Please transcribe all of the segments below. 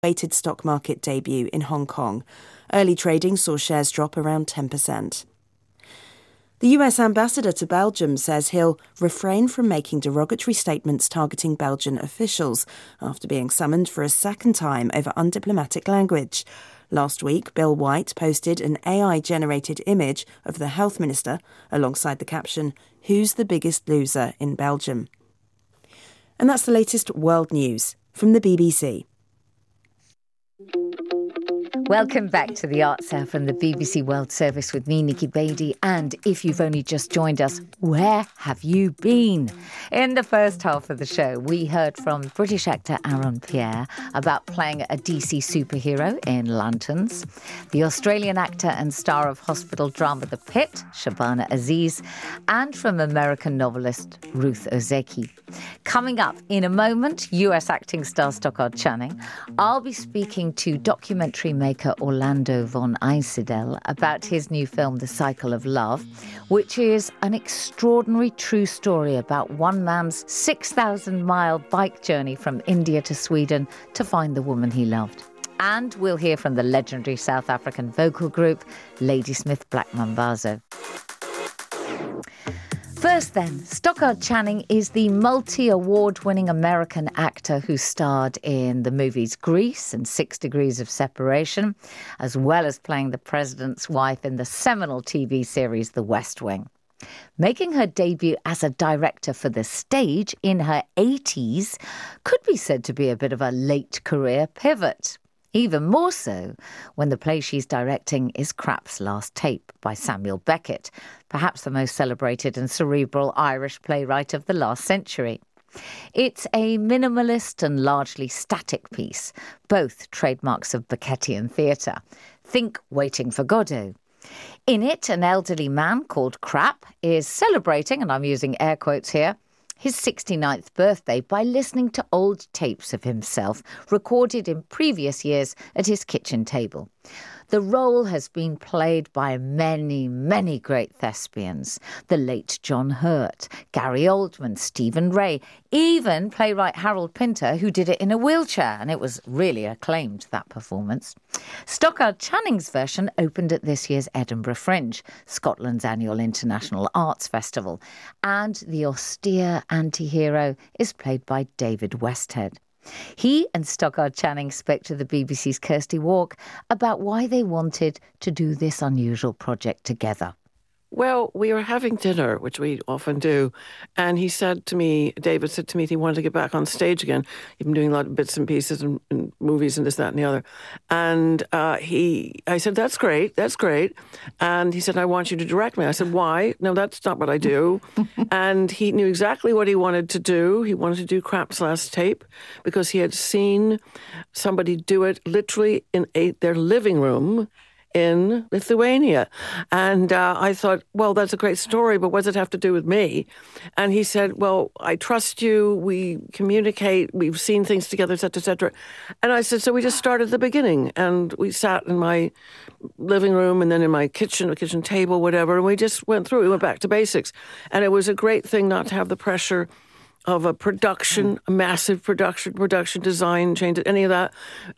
weighted stock market debut in Hong Kong. Early trading saw shares drop around 10%. The US ambassador to Belgium says he'll refrain from making derogatory statements targeting Belgian officials after being summoned for a second time over undiplomatic language. Last week, Bill White posted an AI-generated image of the health minister alongside the caption, "Who's the biggest loser in Belgium?" And that's the latest world news from the BBC. Welcome back to The Arts Hour from the BBC World Service with me, Nikki Beattie. And if you've only just joined us, where have you been? In the first half of the show, we heard from British actor Aaron Pierre about playing a DC superhero in Lanterns, the Australian actor and star of hospital drama The Pit, Shabana Aziz, and from American novelist Ruth Ozeki. Coming up in a moment, US acting star Stockard Channing. I'll be speaking to documentary maker Orlando von Eisedel about his new film, The Cycle of Love, which is an extraordinary true story about one man's 6,000-mile bike journey from India to Sweden to find the woman he loved. And we'll hear from the legendary South African vocal group Ladysmith Black Mambazo. First then, Stockard Channing is the multi-award-winning American actor who starred in the movies Grease and 6 Degrees of Separation, as well as playing the president's wife in the seminal TV series The West Wing. Making her debut as a director for the stage in her 80s could be said to be a bit of a late career pivot. Even more so when the play she's directing is Krapp's Last Tape by Samuel Beckett, perhaps the most celebrated and cerebral Irish playwright of the last century. It's a minimalist and largely static piece, both trademarks of Beckettian theatre. Think Waiting for Godot. In it, an elderly man called Krapp is celebrating, and I'm using air quotes here, his 69th birthday by listening to old tapes of himself recorded in previous years at his kitchen table. The role has been played by many, many great thespians. The late John Hurt, Gary Oldman, Stephen Ray, even playwright Harold Pinter, who did it in a wheelchair, and it was really acclaimed, that performance. Stockard Channing's version opened at this year's Edinburgh Fringe, Scotland's annual international arts festival, and the austere anti-hero is played by David Westhead. He and Stockard Channing spoke to the BBC's Kirsty Walk about why they wanted to do this unusual project together. Well, we were having dinner, which we often do, and David said to me that he wanted to get back on stage again. He'd been doing a lot of bits and pieces and movies and this, that, and the other. And I said, that's great. And he said, I want you to direct me. I said, why? No, that's not what I do. And he knew exactly what he wanted to do. He wanted to do Krapp's Last Tape because he had seen somebody do it literally in their living room in Lithuania. And I thought, well, that's a great story, but what does it have to do with me? And he said, well, I trust you, we communicate, we've seen things together, et cetera, et cetera. And I said, so we just started at the beginning, and we sat in my living room and then in my kitchen, a kitchen table, whatever, and we just went through, we went back to basics. And it was a great thing not to have the pressure of a production, a massive production design, change, any of that.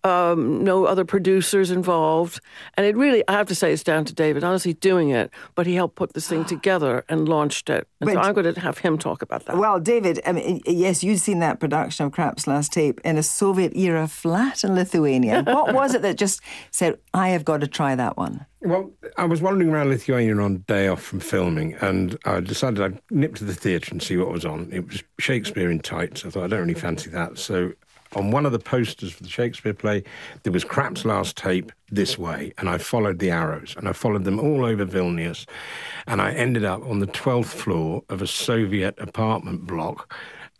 No other producers involved. And it really, I have to say, it's down to David, honestly, doing it. But he helped put this thing together and launched it. And so I'm going to have him talk about that. Well, David, I mean, yes, you'd seen that production of Krapp's Last Tape in a Soviet-era flat in Lithuania. What was it that just said, I have got to try that one? Well, I was wandering around Lithuania on a day off from filming, and I decided I'd nip to the theatre and see what was on. It was Shakespeare in tights. I thought, I don't really fancy that. So on one of the posters for the Shakespeare play, there was Krapp's Last Tape this way, and I followed the arrows, and I followed them all over Vilnius, and I ended up on the 12th floor of a Soviet apartment block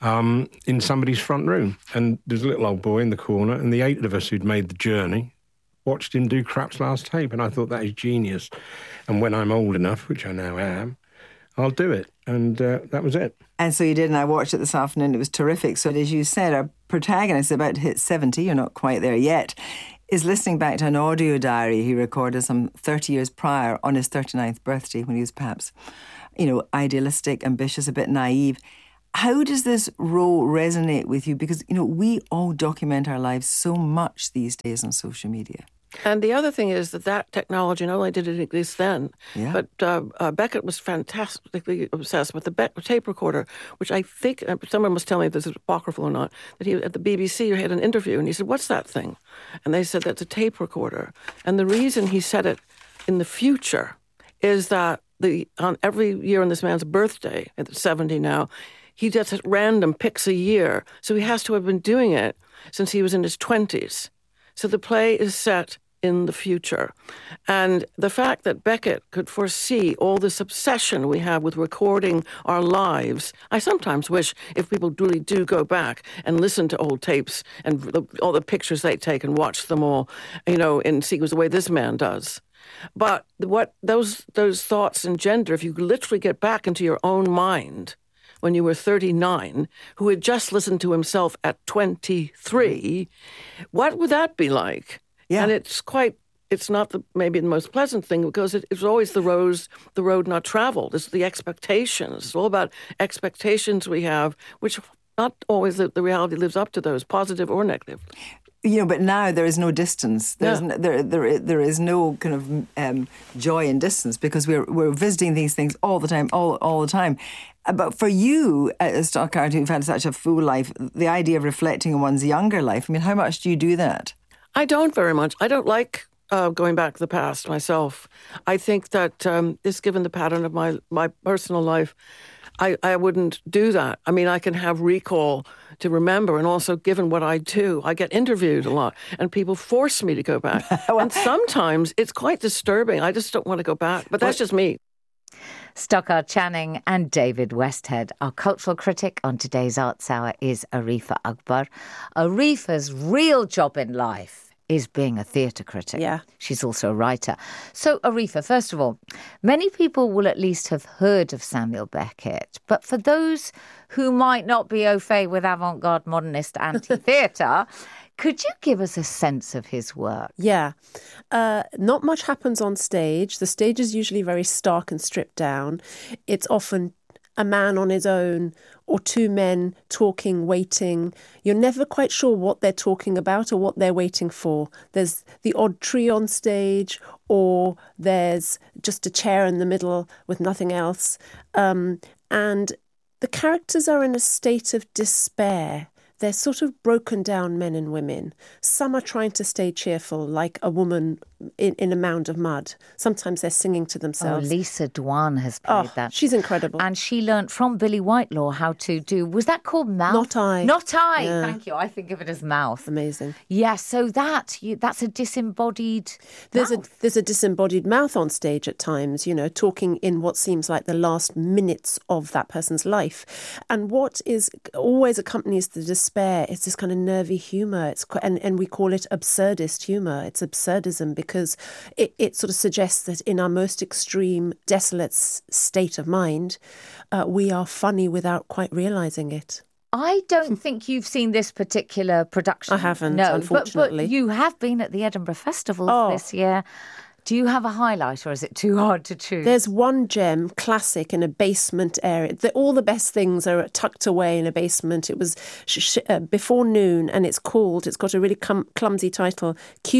in somebody's front room. And there's a little old boy in the corner, and the 8 of us who'd made the journey watched him do Krapp's Last Tape, and I thought, that is genius. And when I'm old enough, which I now am, I'll do it. And that was it. And so you did, and I watched it this afternoon. It was terrific. So as you said, our protagonist, about to hit 70, you're not quite there yet, is listening back to an audio diary he recorded some 30 years prior on his 39th birthday, when he was perhaps, idealistic, ambitious, a bit naive. How does this role resonate with you? Because, we all document our lives so much these days on social media. And the other thing is that technology not only did it exist then, but Beckett was fantastically obsessed with the tape recorder, which I think, someone was telling me if this is apocryphal or not, that he at the BBC had an interview and he said, "What's that thing?" And they said, "That's a tape recorder." And the reason he said it in the future is that on every year on this man's birthday, at 70 now, he just at random picks a year. So he has to have been doing it since he was in his 20s. So the play is set in the future. And the fact that Beckett could foresee all this obsession we have with recording our lives, I sometimes wish if people really do go back and listen to old tapes and all the pictures they take and watch them all, in sequence the way this man does. But what those thoughts engender, if you literally get back into your own mind when you were 39, who had just listened to himself at 23, what would that be like? Yeah. And it's not maybe the most pleasant thing because it's always the road not traveled. It's the expectations. It's all about expectations we have, which not always the reality lives up to those, positive or negative. But now there is no distance. There is no kind of joy in distance because we're visiting these things all the time, all the time. But for you, Stockard, who've had such a full life, the idea of reflecting on one's younger life, how much do you do that? I don't very much. I don't like going back to the past myself. I think that just given the pattern of my personal life, I wouldn't do that. I can have recall to remember, and also given what I do, I get interviewed a lot, and people force me to go back. And sometimes it's quite disturbing. I just don't want to go back, but that's just me. Stockard Channing and David Westhead. Our cultural critic on today's Arts Hour is Arifa Akbar. Arifa's real job in life is being a theatre critic. Yeah. She's also a writer. So, Arifa, first of all, many people will at least have heard of Samuel Beckett, but for those who might not be au fait with avant-garde modernist anti-theatre, could you give us a sense of his work? Yeah. Not much happens on stage. The stage is usually very stark and stripped down. It's often a man on his own or two men talking, waiting. You're never quite sure what they're talking about or what they're waiting for. There's the odd tree on stage, or there's just a chair in the middle with nothing else. And the characters are in a state of despair. They're sort of broken down men and women. Some are trying to stay cheerful, like a woman in a mound of mud. Sometimes they're singing to themselves. Oh, Lisa Dwan has played that. She's incredible. And she learnt from Billy Whitelaw how to do, was that called Mouth? Not I. Not I, yeah. Thank you. I think of it as Mouth. Amazing. Yeah, so that's a disembodied mouth. There's a disembodied mouth on stage at times, talking in what seems like the last minutes of that person's life. And what is always accompanies the despair is this kind of nervy humour. And we call it absurdist humour. It's absurdism because it sort of suggests that in our most extreme, desolate state of mind, we are funny without quite realising it. I don't think you've seen this particular production. I haven't, no, unfortunately. But you have been at the Edinburgh Festival this year. Do you have a highlight, or is it too hard to choose? There's one gem, classic, in a basement area. All the best things are tucked away in a basement. It was before noon, and it's got a really clumsy title,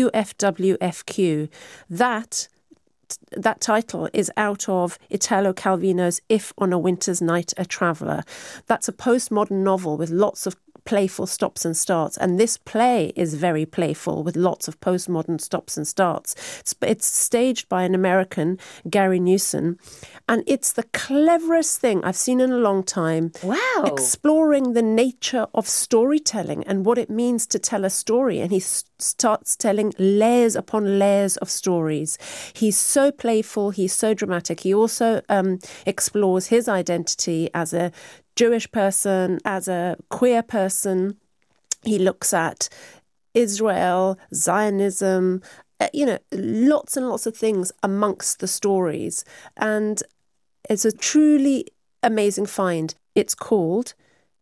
QFWFQ. That title is out of Italo Calvino's If on a Winter's Night a Traveller. That's a postmodern novel with lots of playful stops and starts, and this play is very playful with lots of postmodern stops and starts. It's staged by an American, Gary Newson, and it's the cleverest thing I've seen in a long time. Wow. Exploring the nature of storytelling and what it means to tell a story, and he starts telling layers upon layers of stories. He's so playful, he's so dramatic. He also explores his identity as a Jewish person, as a queer person. He looks at Israel, Zionism, lots and lots of things amongst the stories. And it's a truly amazing find. It's called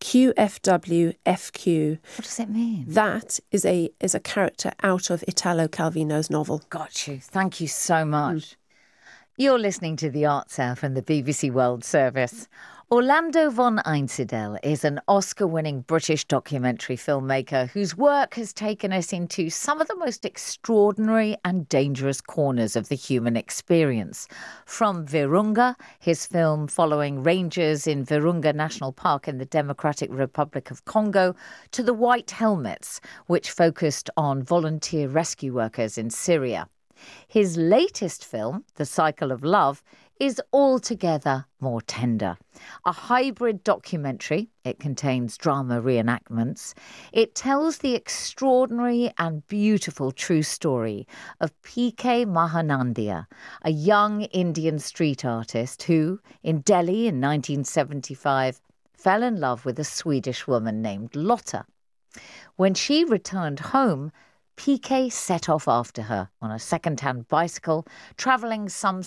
QFWFQ. What does it mean? That is a character out of Italo Calvino's novel. Got you. Thank you so much. You're listening to The Arts Hour from the BBC World Service. Orlando von Einsiedel is an Oscar-winning British documentary filmmaker whose work has taken us into some of the most extraordinary and dangerous corners of the human experience. From Virunga, his film following rangers in Virunga National Park in the Democratic Republic of Congo, to The White Helmets, which focused on volunteer rescue workers in Syria. His latest film, The Cycle of Love, is altogether more tender. A hybrid documentary, it contains drama reenactments. It tells the extraordinary and beautiful true story of P.K. Mahanandia, a young Indian street artist who, in Delhi in 1975, fell in love with a Swedish woman named Lotta. When she returned home, P.K. set off after her on a second-hand bicycle, travelling some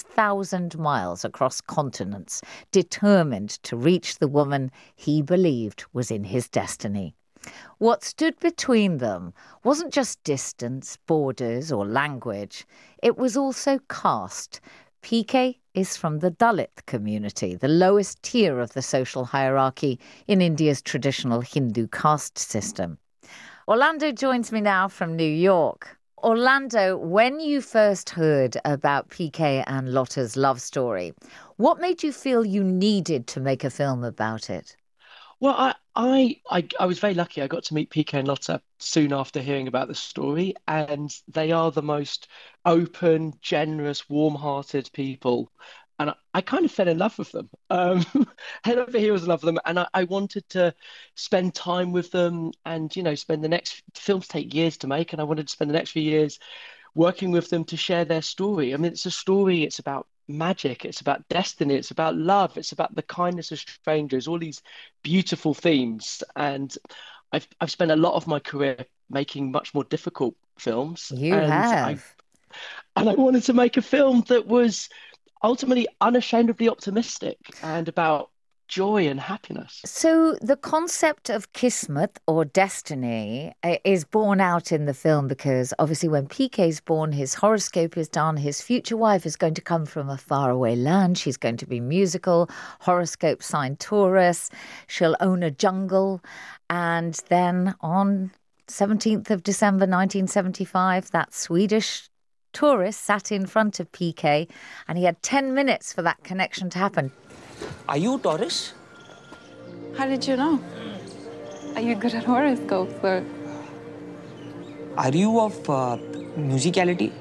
6,000 miles across continents, determined to reach the woman he believed was in his destiny. What stood between them wasn't just distance, borders or language. It was also caste. P.K. is from the Dalit community, the lowest tier of the social hierarchy in India's traditional Hindu caste system. Orlando joins me now from New York. Orlando, when you first heard about P.K. and Lotta's love story, what made you feel you needed to make a film about it? Well, I was very lucky. I got to meet P.K. and Lotta soon after hearing about the story, and they are the most open, generous, warm-hearted people. And I kind of fell in love with them. Head over heels in love with them. And I wanted to spend time with them and, spend the next, films take years to make. And I wanted to spend the next few years working with them to share their story. I mean, it's a story, it's about magic, it's about destiny, it's about love, it's about the kindness of strangers, all these beautiful themes. And I've spent a lot of my career making much more difficult films. You have. And I wanted to make a film that was ultimately unashamedly optimistic and about joy and happiness. So the concept of Kismet or destiny is borne out in the film because obviously when PK's born, his horoscope is done. His future wife is going to come from a faraway land. She's going to be musical, horoscope sign Taurus. She'll own a jungle. And then on 17th of December 1975, that Swedish tourist sat in front of PK and he had 10 minutes for that connection to happen. Are you Taurus? How did you know? Are you good at horoscopes or? Are you of musicality?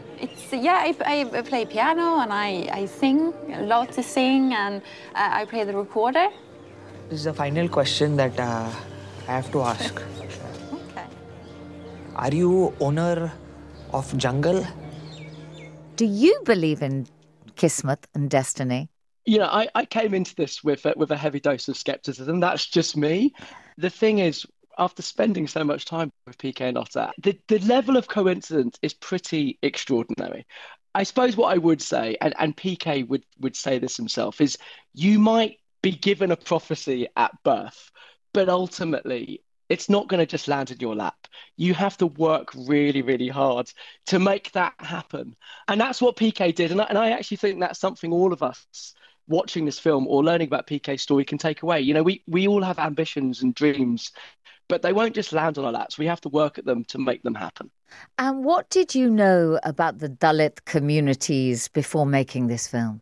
I play piano and I sing, I love to sing, and I play the recorder. This is the final question that I have to ask. Okay. Are you owner of jungle? Do you believe in Kismet and destiny? I came into this with a heavy dose of skepticism. That's just me. The thing is, after spending so much time with PK and Lotta, the level of coincidence is pretty extraordinary. I suppose what I would say, and PK would say this himself, is you might be given a prophecy at birth, but ultimately it's not going to just land in your lap. You have to work really, really hard to make that happen. And that's what PK did. And I actually think that's something all of us watching this film or learning about PK's story can take away. We all have ambitions and dreams, but they won't just land on our laps. We have to work at them to make them happen. And what did you know about the Dalit communities before making this film?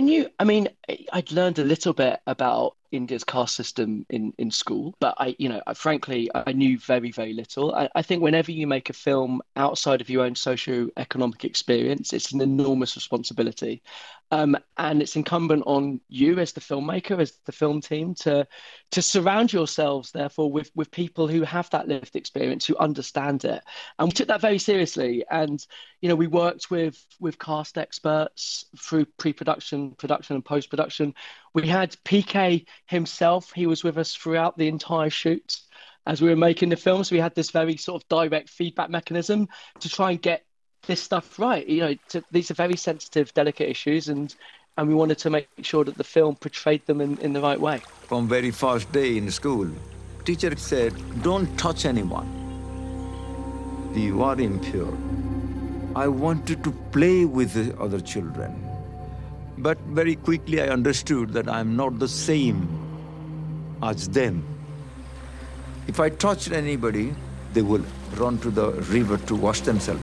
I'd learned a little bit about India's caste system in school, but I knew very, very little. I think whenever you make a film outside of your own socio-economic experience, it's an enormous responsibility. And it's incumbent on you as the filmmaker, as the film team, to surround yourselves, therefore, with people who have that lived experience, who understand it. And we took that very seriously. And, we worked with cast experts through pre-production, production and post-production. We had PK himself. He was with us throughout the entire shoot as we were making the film. So we had this very sort of direct feedback mechanism to try and get this stuff right. These are very sensitive, delicate issues, and we wanted to make sure that the film portrayed them in the right way. From very first day in school, teacher said, don't touch anyone. You are impure. I wanted to play with the other children. But very quickly I understood that I'm not the same as them. If I touched anybody, they will run to the river to wash themselves.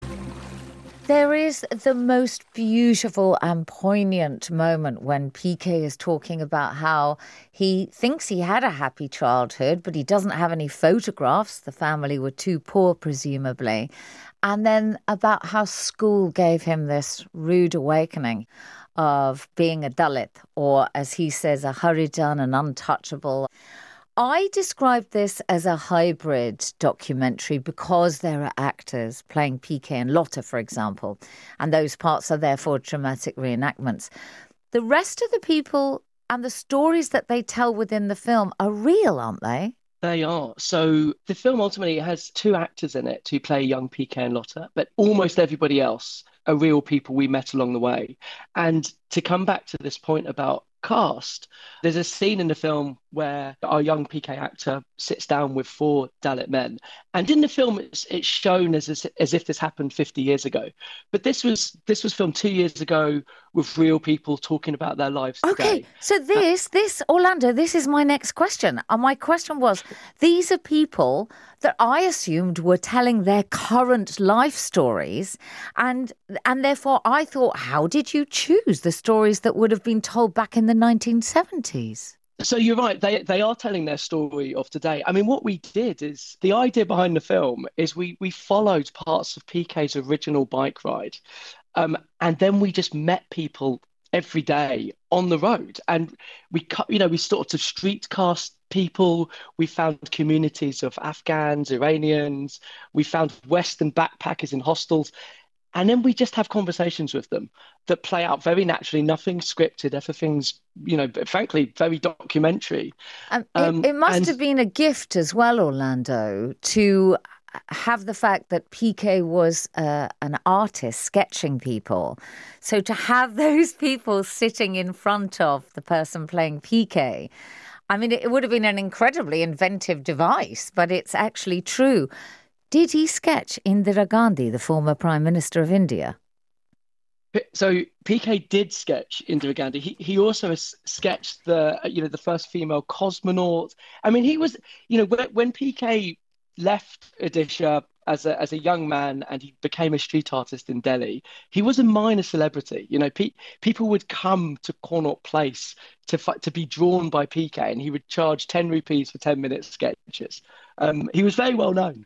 There is the most beautiful and poignant moment when PK is talking about how he thinks he had a happy childhood, but he doesn't have any photographs. The family were too poor, presumably. And then about how school gave him this rude awakening of being a Dalit, or as he says, a Harijan, an untouchable. I described this as a hybrid documentary because there are actors playing PK and Lotta, for example, and those parts are therefore dramatic reenactments. The rest of the people and the stories that they tell within the film are real, aren't they? They are. So the film ultimately has two actors in it who play young PK and Lotta, but almost everybody else are real people we met along the way. And to come back to this point about cast, there's a scene in the film where our young PK actor sits down with 4 Dalit men, and in the film it's shown as if this happened 50 years ago, but this was filmed 2 years ago with real people talking about their lives today. Okay, so this Orlando, this is my next question, and my question was, these are people that I assumed were telling their current life stories, and therefore I thought, how did you choose the stories that would have been told back in the 1970s? So you're right, they are telling their story of today. I mean, what we did is, the idea behind the film is we followed parts of PK's original bike ride, and then we just met people every day on the road, and we sort of street cast people. We found communities of Afghans, Iranians, we found Western backpackers in hostels. And then we just have conversations with them that play out very naturally, nothing scripted, everything's, frankly, very documentary. It must have been a gift as well, Orlando, to have the fact that PK was an artist sketching people. So to have those people sitting in front of the person playing PK, I mean, it would have been an incredibly inventive device, but it's actually true. Did he sketch Indira Gandhi, the former Prime Minister of India? So PK did sketch Indira Gandhi. He also sketched the first female cosmonaut. I mean, he was, when PK left Odisha as a young man and he became a street artist in Delhi, he was a minor celebrity. People would come to Connaught Place to be drawn by PK, and he would charge 10 rupees for 10-minute sketches. He was very well known.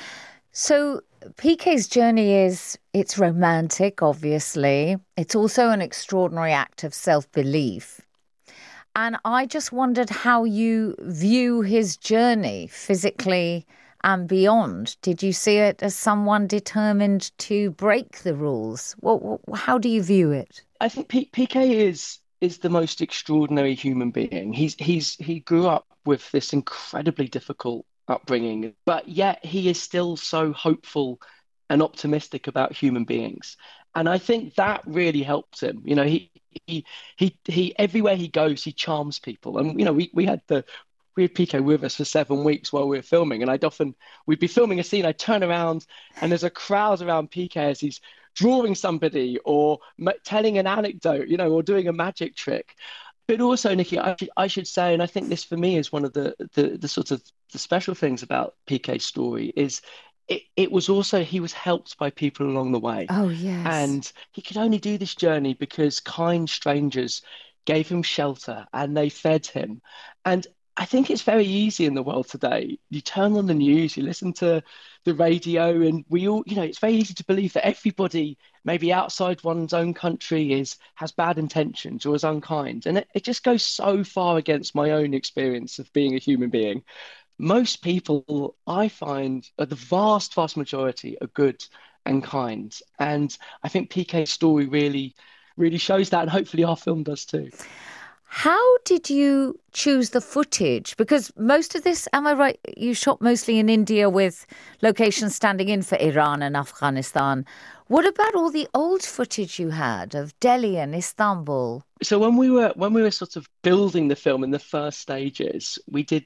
So PK's journey it's romantic, obviously. It's also an extraordinary act of self-belief. And I just wondered how you view his journey physically and beyond. Did you see it as someone determined to break the rules? How do you view it? I think PK is the most extraordinary human being. He grew up with this incredibly difficult upbringing, but yet he is still so hopeful and optimistic about human beings, and I think that really helped him. He everywhere he goes, he charms people, and we had PK with us for 7 weeks while we were filming, and we'd be filming a scene, I'd turn around and there's a crowd around PK as he's drawing somebody or telling an anecdote, or doing a magic trick. But also, Nikki, I should say, and I think this for me is one of the sort of the special things about PK's story, is it was also, he was helped by people along the way. Oh, yes. And he could only do this journey because kind strangers gave him shelter and they fed him. And I think it's very easy in the world today. You turn on the news, you listen to the radio, and we all, it's very easy to believe that everybody maybe outside one's own country has bad intentions or is unkind. And it just goes so far against my own experience of being a human being. Most people, I find, the vast, vast majority are good and kind. And I think PK's story really, really shows that. And hopefully our film does too. How did you choose the footage? Because most of this, am I right, you shot mostly in India with locations standing in for Iran and Afghanistan. What about all the old footage you had of Delhi and Istanbul? So when we were sort of building the film in the first stages, we did this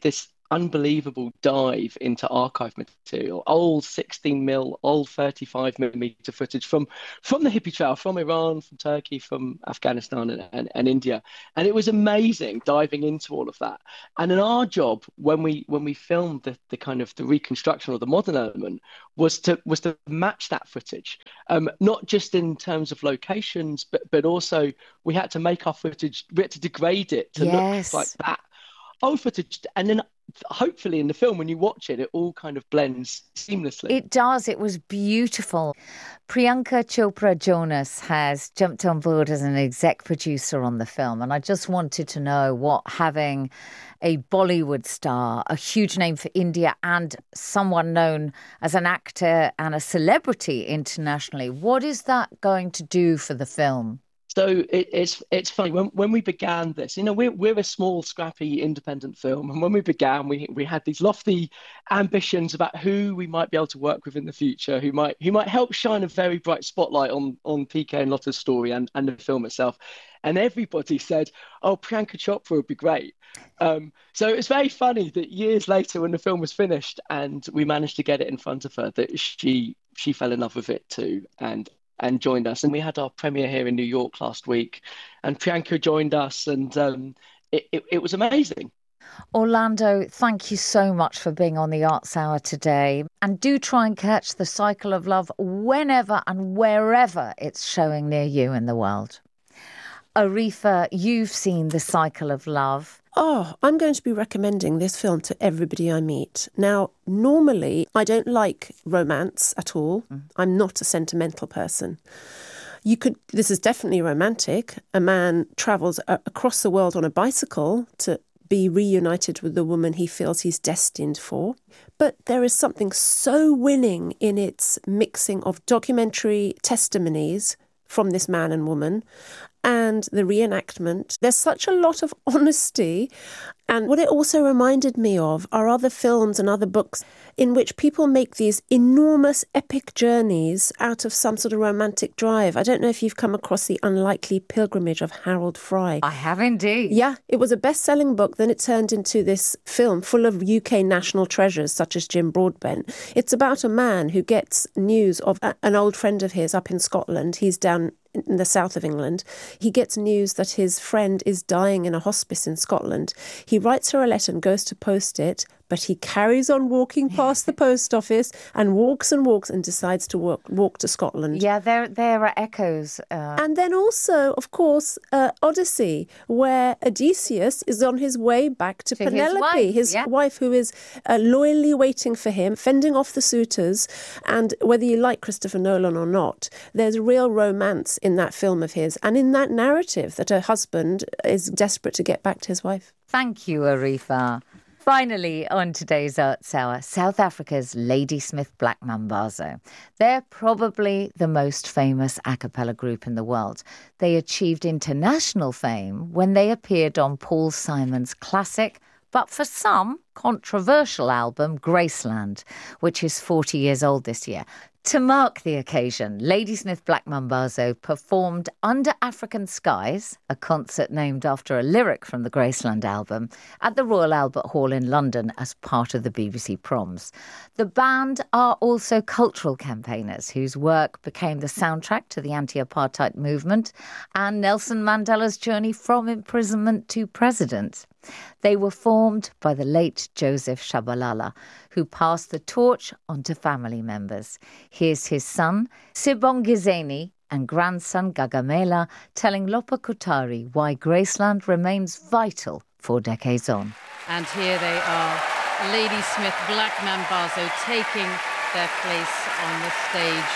unbelievable dive into archive material, old 16mm, old 35mm footage from the hippie trail, from Iran, from Turkey, from Afghanistan and India. And it was amazing diving into all of that. And in our job, when we filmed the kind of the reconstruction or the modern element, was to match that footage, not just in terms of locations, but also we had to make our footage, we had to degrade it to look like that old footage. And then hopefully in the film, when you watch it, it all kind of blends seamlessly. It does. It was beautiful. Priyanka Chopra Jonas has jumped on board as an exec producer on the film. And I just wanted to know what having a Bollywood star, a huge name for India, and someone known as an actor and a celebrity internationally, what is that going to do for the film? So it's funny, when we began this, we're a small, scrappy, independent film. And when we began, we had these lofty ambitions about who we might be able to work with in the future, who might help shine a very bright spotlight on PK and Lotta's story and the film itself. And everybody said, oh, Priyanka Chopra would be great. So it's very funny that years later, when the film was finished and we managed to get it in front of her, that she fell in love with it too and joined us. And we had our premiere here in New York last week, and Priyanka joined us, and it was amazing. Orlando, thank you so much for being on the Arts Hour today. And do try and catch The Cycle of Love whenever and wherever it's showing near you in the world. Arifa, you've seen The Cycle of Love. Oh, I'm going to be recommending this film to everybody I meet. Now, normally, I don't like romance at all. I'm not a sentimental person. This is definitely romantic. A man travels across the world on a bicycle to be reunited with the woman he feels he's destined for. But there is something so winning in its mixing of documentary testimonies from this man and woman and the reenactment. There's such a lot of honesty. And what it also reminded me of are other films and other books in which people make these enormous epic journeys out of some sort of romantic drive. I don't know if you've come across The Unlikely Pilgrimage of Harold Fry. I have indeed. Yeah, it was a best-selling book. Then it turned into this film full of UK national treasures such as Jim Broadbent. It's about a man who gets news of an old friend of his up in Scotland. He's down in the south of England. He gets news that his friend is dying in a hospice in Scotland. He writes her a letter and goes to post it, but he carries on walking past the post office and walks and decides to walk to Scotland. Yeah, there are echoes. And then also, of course, Odyssey, where Odysseus is on his way back to Penelope, his wife, who is loyally waiting for him, fending off the suitors. And whether you like Christopher Nolan or not, there's real romance in that film of his and in that narrative that a husband is desperate to get back to his wife. Thank you, Arifa. Finally, on today's Arts Hour, South Africa's Ladysmith Black Mambazo. They're probably the most famous a cappella group in the world. They achieved international fame when they appeared on Paul Simon's classic, but for some, controversial album, Graceland, which is 40 years old this year. To mark the occasion, Ladysmith Black Mambazo performed Under African Skies, a concert named after a lyric from the Graceland album, at the Royal Albert Hall in London as part of the BBC Proms. The band are also cultural campaigners whose work became the soundtrack to the anti-apartheid movement and Nelson Mandela's journey from imprisonment to president. They were formed by the late Joseph Shabalala, who passed the torch on to family members. Here's his son, Sibongizeni, and grandson Gagamela telling Lopa Kutari why Graceland remains vital 4 decades on. And here they are, Ladysmith Black Mambazo taking their place on the stage.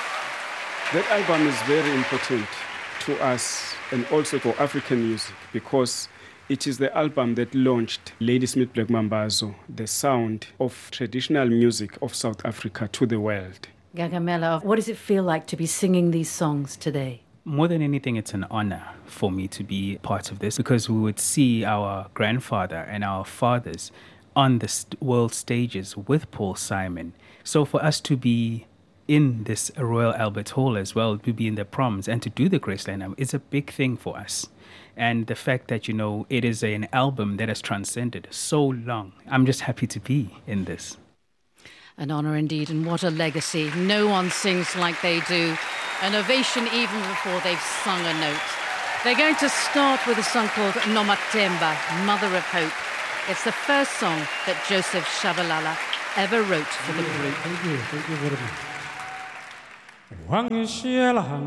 That album is very important to us and also for African music because it is the album that launched Ladysmith Black Mambazo, the sound of traditional music of South Africa, to the world. Gagamela, what does it feel like to be singing these songs today? More than anything, it's an honor for me to be part of this because we would see our grandfather and our fathers on the world stages with Paul Simon. So for us to be in this Royal Albert Hall as well, to be in the proms and to do the Graceland album is a big thing for us. And the fact that, you know, it is an album that has transcended so long. I'm just happy to be in this. An honour indeed, and what a legacy. No one sings like they do. An ovation even before they've sung a note. They're going to start with a song called Nomatemba, Mother of Hope. It's the first song that Joseph Shabalala ever wrote for the group. Thank you very much.